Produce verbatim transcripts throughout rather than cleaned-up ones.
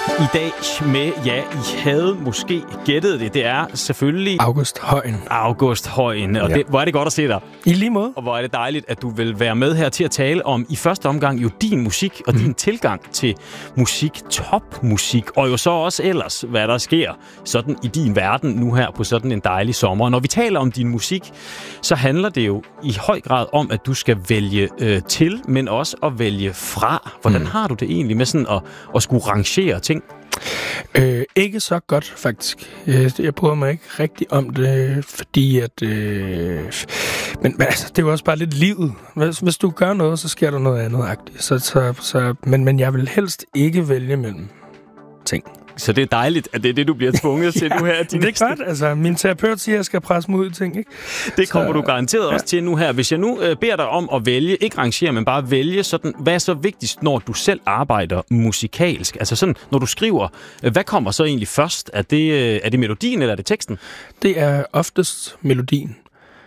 I dag med, ja, I havde måske gættet det. Det er selvfølgelig August Højen. August Højen, og ja. det, hvor er det godt at se dig. I lige måde. Og hvor er det dejligt, at du vil være med her til at tale om i første omgang jo din musik og mm. din tilgang til musik, topmusik, og jo så også ellers, hvad der sker sådan i din verden nu her på sådan en dejlig sommer. Når vi taler om din musik, så handler det jo i høj grad om, at du skal vælge øh, til, men også at vælge fra. Hvordan mm. har du det egentlig med sådan at, at skulle rangere ting? Øh, ikke så godt, faktisk. Jeg, jeg bryder mig ikke rigtig om det, fordi at... Øh, men, men altså, det er jo også bare lidt livet. Hvis, hvis du gør noget, så sker der noget andet-agtigt. Så, så, så, men, men jeg vil helst ikke vælge mellem ting. Så det er dejligt, at det er det, du bliver tvunget til ja, nu her. De det er næste... godt. Altså, min terapeut siger, at jeg skal presse mig ud i ting, ikke? Det kommer så, du garanteret ja. også til nu her. Hvis jeg nu øh, beder dig om at vælge, ikke rangere, men bare vælge sådan, hvad er så vigtigst, når du selv arbejder musikalsk? Altså sådan, når du skriver, øh, hvad kommer så egentlig først? Er det, øh, er det melodien, eller er det teksten? Det er oftest melodien.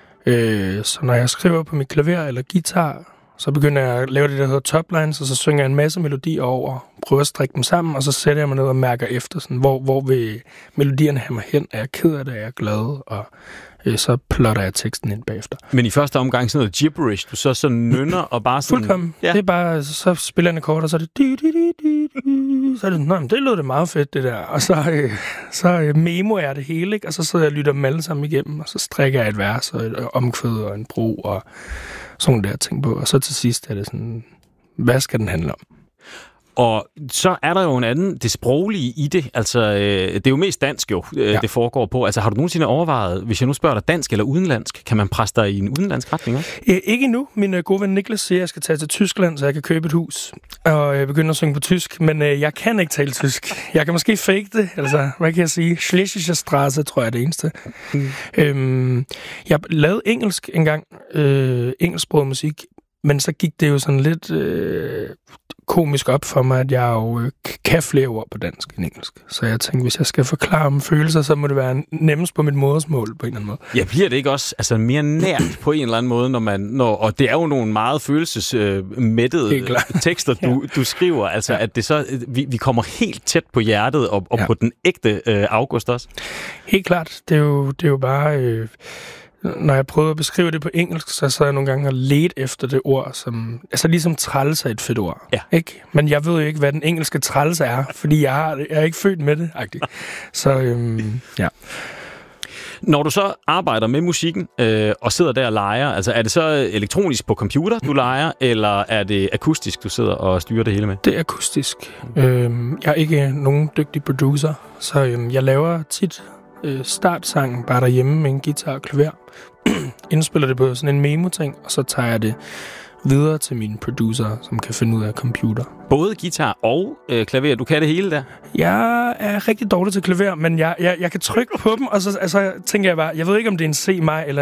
Øh, så når jeg skriver på mit klaver eller guitar, så begynder jeg at lave det, der hedder toplines, og så synger jeg en masse melodier over, prøver at strikke dem sammen, og så sætter jeg mig ned og mærker efter, sådan, hvor, hvor vil melodierne have mig hen? Er jeg ked af det? Er jeg glad? Og øh, så plotter jeg teksten ind bagefter. Men i første omgang sådan noget gibberish, du så så nynner og bare sådan... Fuldkommen. Ja. Det er bare, så spiller jeg en akkord, og så er det... Di, di, di, di, di. Så er det, nå, men det lød det meget fedt, det der. Og så, øh, så øh, memo jeg det hele, ikke? Og så sidder jeg og lytter dem alle sammen igennem, og så strikker jeg et vers, og et omkvæd, og en bro, og sådan der ting på. Og så til sidst er det sådan, hvad skal den handle om? Og så er der jo en anden, det sproglige i det. Altså, øh, det er jo mest dansk jo, øh, ja. det foregår på. Altså, har du nogensinde overvejet, hvis jeg nu spørger dig dansk eller udenlandsk, kan man presse dig i en udenlandsk retning også? Æ, ikke endnu. Min øh, gode ven Niklas siger, at jeg skal tage til Tyskland, så jeg kan købe et hus og øh, begynde at synge på tysk. Men øh, jeg kan ikke tale tysk. Jeg kan måske fake det. Altså, hvad kan jeg sige? Schlesische Straße, tror jeg er det eneste. Mm. Øhm, jeg lavede engelsk engang. Øh, engelsksproget musik. Men så gik det jo sådan lidt øh, komisk op for mig, at jeg jo øh, kan flere ord på dansk end engelsk. Så jeg tænkte, hvis jeg skal forklare om følelser, så må det være nemmest på mit modersmål på en eller anden måde. Ja, bliver det ikke også altså, mere nært på en eller anden måde, når man... Når, og det er jo nogle meget følelsesmættede øh, tekster, du, ja. du skriver. Altså, ja. at det så... Vi, vi kommer helt tæt på hjertet og, og ja. på den ægte øh, August også. Helt klart. Det er jo, det er jo bare... Øh, Når jeg prøvede at beskrive det på engelsk, så sad jeg nogle gange og ledte efter det ord, som... Altså ligesom træls er et fedt ord, ja. ikke? Men jeg ved jo ikke, hvad den engelske træls er, fordi jeg, har, jeg er ikke født med det, agtigt. Så, øhm, ja. Når du så arbejder med musikken øh, og sidder der og leger, altså er det så elektronisk på computer, du leger, eller er det akustisk, du sidder og styrer det hele med? Det er akustisk. Mm. Øhm, jeg er ikke nogen dygtig producer, så øhm, jeg laver tit... startsangen bare derhjemme med en guitar og klaver. Indspiller det på sådan en memo-ting, og så tager jeg det videre til mine producer, som kan finde ud af computer. Både guitar og øh, klaver, du kan det hele der? Jeg er rigtig dårlig til klaver, men jeg, jeg, jeg kan trykke på dem, og så altså, tænker jeg bare, jeg ved ikke, om det er en C-maj eller